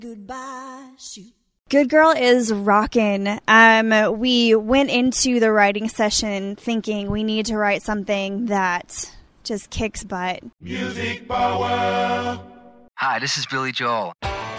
Goodbye, shoot. Good Girl is rockin'. We went into the writing session thinking we need to write something that just kicks butt. Music power. Hi, this is Billy Joel.